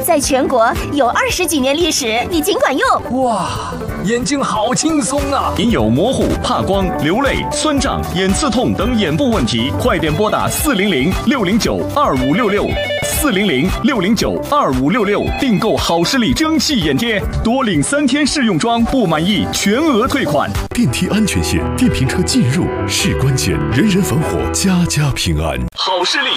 在全国有20几年历史，你尽管用。 哇，眼睛好轻松啊！ 您有模糊、怕光、流泪、酸胀、眼刺痛等眼部问题，快点拨打400-609-2566，400-609-2566，订购好视力蒸汽眼贴，多领3天试用装，不满意全额退款。 电梯安全线，电瓶车进入是关键，人人防火，家家平安。 好视力